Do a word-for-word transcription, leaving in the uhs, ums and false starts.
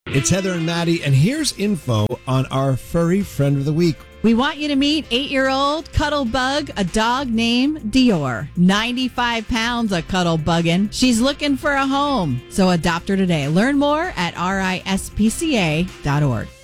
It's Heather and Maddie, and here's info on our furry friend of the week. We want you to meet eight-year-old Cuddlebug, a dog named Dior. ninety-five pounds of Cuddlebuggin'. She's looking for a home, so adopt her today. Learn more at R I S P C A dot org.